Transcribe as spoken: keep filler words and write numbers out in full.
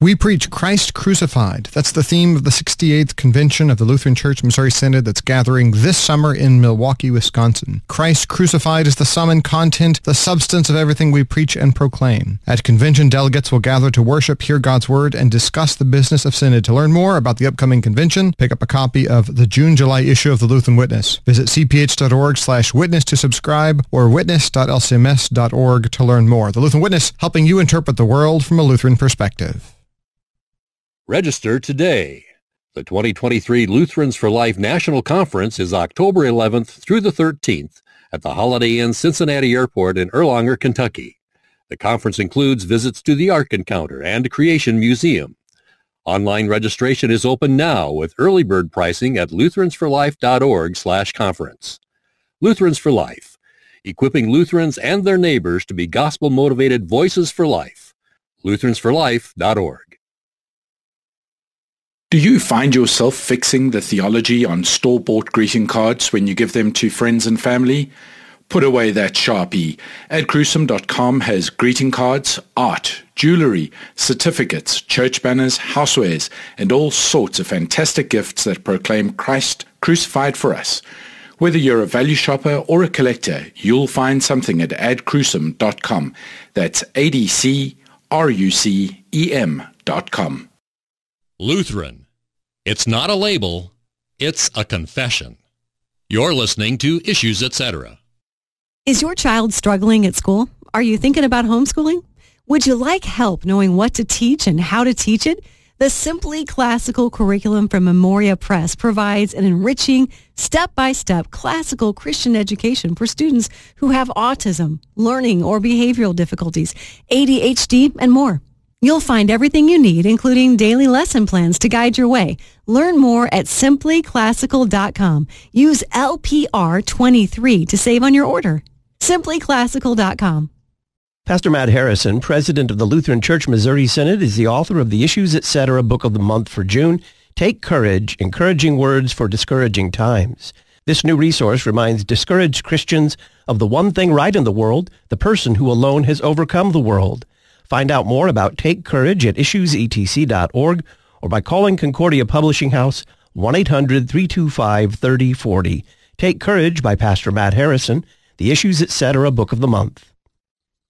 We preach Christ crucified. That's the theme of the sixty-eighth Convention of the Lutheran Church Missouri Synod that's gathering this summer in Milwaukee, Wisconsin. Christ crucified is the sum and content, the substance of everything we preach and proclaim. At convention, delegates will gather to worship, hear God's Word, and discuss the business of Synod. To learn more about the upcoming convention, pick up a copy of the June-July issue of the Lutheran Witness. Visit cph.org slash witness to subscribe or witness dot l c m s dot org to learn more. The Lutheran Witness, helping you interpret the world from a Lutheran perspective. Register today. The twenty twenty-three Lutherans for Life National Conference is October eleventh through the thirteenth at the Holiday Inn Cincinnati Airport in Erlanger, Kentucky. The conference includes visits to the Ark Encounter and Creation Museum. Online registration is open now with early bird pricing at lutherans for life dot org slash conference. Lutherans for Life, equipping Lutherans and their neighbors to be gospel-motivated voices for life. lutherans for life dot org. Do you find yourself fixing the theology on store-bought greeting cards when you give them to friends and family? Put away that Sharpie. ad crucem dot com has greeting cards, art, jewelry, certificates, church banners, housewares, and all sorts of fantastic gifts that proclaim Christ crucified for us. Whether you're a value shopper or a collector, you'll find something at ad crucem dot com. That's A D C R U C E M dot com. Lutheran. It's not a label, it's a confession. You're listening to Issues, et cetera. Is your child struggling at school? Are you thinking about homeschooling? Would you like help knowing what to teach and how to teach it? The Simply Classical curriculum from Memoria Press provides an enriching, step-by-step classical Christian education for students who have autism, learning or behavioral difficulties, A D H D, and more. You'll find everything you need, including daily lesson plans to guide your way. Learn more at simply classical dot com. Use L P R twenty-three to save on your order. simply classical dot com. Pastor Matt Harrison, president of the Lutheran Church Missouri Synod, is the author of the Issues, et cetera book of the month for June, Take Courage, Encouraging Words for Discouraging Times. This new resource reminds discouraged Christians of the one thing right in the world, the person who alone has overcome the world. Find out more about Take Courage at issues e t c dot org or by calling Concordia Publishing House one eight hundred three two five three oh four oh. Take Courage by Pastor Matt Harrison, the Issues, et cetera book of the month.